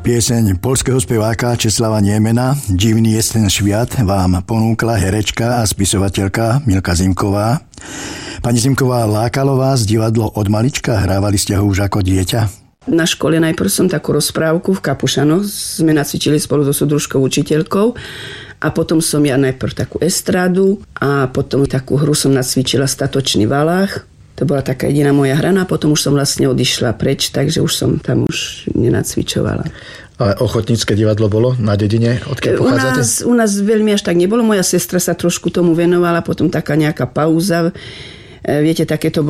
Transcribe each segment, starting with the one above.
Pieseň poľského speváka Česlava Niemena Divný je ten šviat vám ponúkla herečka a spisovateľka Milka Zimková. Pani Zimková, lákalo vás divadlo od malička? Hrávali ste ho už ako dieťa? Na škole najprv som takú rozprávku v Kapušanoch sme nacvičili spolu so súdružkou učiteľkou a potom som ja najprv takú estrádu a potom takú hru som nacvičila Statočný Valách. To bola taká jediná moja hra a potom už som vlastne odišla preč, takže už som tam už nenacvičovala. Ale ochotnícke divadlo bolo na dedine? Odkiaľ pochádzate? U nás veľmi až tak nebolo. Moja sestra sa trošku tomu venovala, potom taká nejaká pauza. Viete, takéto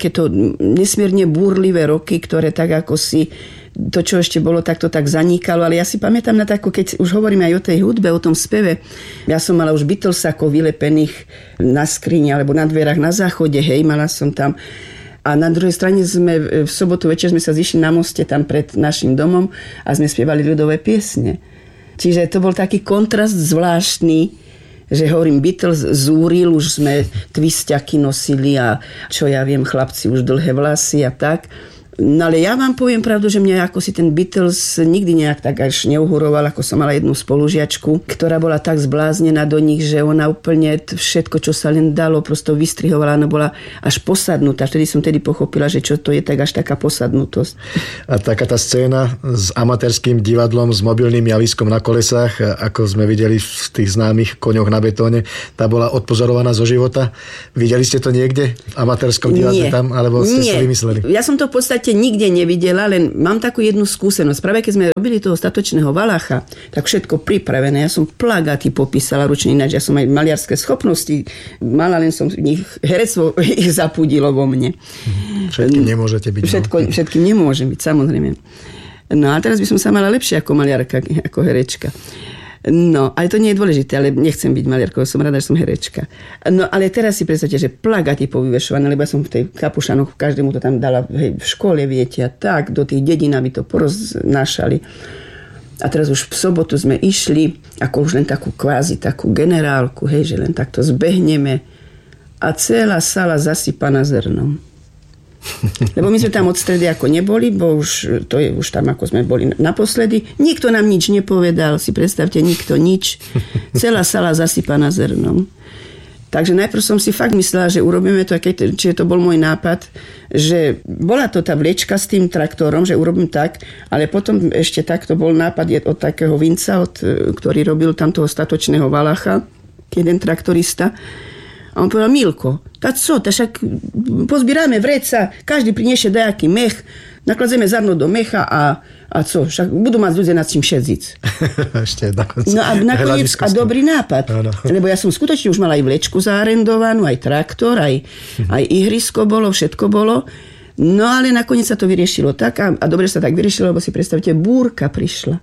nesmierne búrlivé roky, ktoré tak ako si to, čo ešte bolo, tak to tak zanikalo, ale ja si pamätám na takú, keď už hovoríme aj o tej hudbe, o tom speve, ja som mala už Beatlesakov vylepených na skrini alebo na dverách na záchode, hej, mala som tam. A na druhej strane sme v sobotu večer sme sa zišli na moste tam pred našim domom a sme spievali ľudové piesne. Čiže to bol taký kontrast zvláštny, že hovorím, Beatles zúril, už sme twistiaky nosili a čo ja viem, chlapci už dlhé vlasy a tak. No ale ja vám poviem pravdu, že mňa ako si ten Beatles nikdy nejak tak až neuhuroval, ako som mala jednu spolužiačku, ktorá bola tak zbláznená do nich, že ona úplne všetko, čo sa len dalo, prosto vystrihovala, ona bola až posadnutá. Vtedy som pochopila, že čo to je tak až taká posadnutosť. A taká tá scéna s amatérským divadlom, s mobilným javiskom na kolesách, ako sme videli v tých známych Koňoch na betóne, tá bola odpozorovaná zo života. Videli ste to niekde v amatérskom divadle tam, alebo ste si vymysleli? Ja som to v podstate nikde nevidela, len mám takú jednu skúsenosť. Práve keď sme robili toho Statočného Valacha, tak všetko pripravené. Ja som plagáty popísala ručne, ináč ja som aj maliarské schopnosti mala, len som v nich herectvo ich zapudilo vo mne. Všetkým nemôžete byť. Všetkým nemôžem byť, samozrejme. No a teraz by som sa mala lepšie ako maliarka, ako herečka. No, ale to nie je dôležité, ale nechcem byť maliarkou, som rada, že som herečka. No, ale teraz si predstavte, že plagáty povyvešované, lebo ja som v tej Kapušanoch, každému to tam dala, hej, v škole, viete, a tak, do tých dedín, aby to poroznášali. A teraz už v sobotu sme išli, ako už len takú kvázi, takú generálku, hej, že len takto zbehneme a celá sala zasypaná zrnom. Lebo my sme tam od stredy ako neboli, bo to je už tam, ako sme boli naposledy. Nikto nám nič nepovedal, si predstavte, nikto nič. Celá sala zasypaná zrnom. Takže najprv som si fakt myslela, že urobíme to, čiže to bol môj nápad, že bola to tá vliečka s tým traktorom, že urobím tak, ale potom ešte takto bol nápad od takého Vinca, ktorý robil tam toho Statočného Valacha, jeden traktorista. A on povedal, Milko, tak co, však pozbierame vreca, každý priniesie dajaký mech, nakladzeme zrno do mecha a co, však budú mať ľudia nad čím šedziť. Ešte dokonca. No a nakoniec, a dobrý nápad. Ano. Lebo ja som skutočne už mala aj vlečku zaarendovanú, aj traktor, aj ihrisko bolo, všetko bolo. No ale nakoniec sa to vyriešilo tak a dobre sa tak vyriešilo, lebo si predstavte, búrka prišla.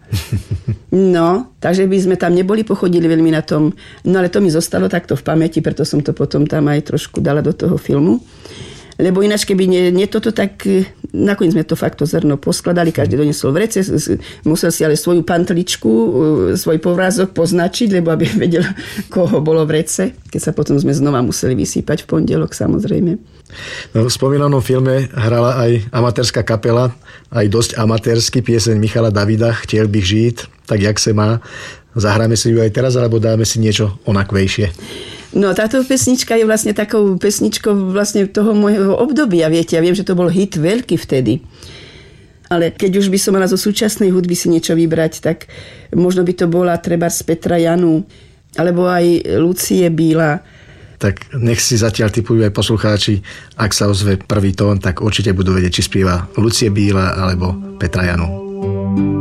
No, takže by sme tam neboli, pochodili veľmi na tom, no ale to mi zostalo takto v pamäti, preto som to potom tam aj trošku dala do toho filmu. Lebo ináč, keby nie toto, tak nakoniec sme to fakt to zrno poskladali, každý doniesol vrece, musel si ale svoju pantličku, svoj povrázok poznačiť, lebo aby vedel, koho bolo vrece, keď sa potom sme znova museli vysýpať v pondelok, samozrejme. No, v spomínanom filme hrala aj amatérska kapela, aj dosť amatérsky, pieseň Michala Davida, Chtiel bych žít, tak jak se má. Zahráme si ju aj teraz, alebo dáme si niečo onakvejšie? No táto pesnička je vlastne takou pesničkou vlastne toho môjho obdobia, viete. Ja viem, že to bol hit veľký vtedy. Ale keď už by som mala zo súčasnej hudby si niečo vybrať, tak možno by to bola trebárs Petra Janu, alebo aj Lucie Bíla. Tak nech si zatiaľ tipujú aj poslucháči, ak sa ozve prvý tón, tak určite budú vedieť, či spieva Lucie Bíla alebo Petra Janu.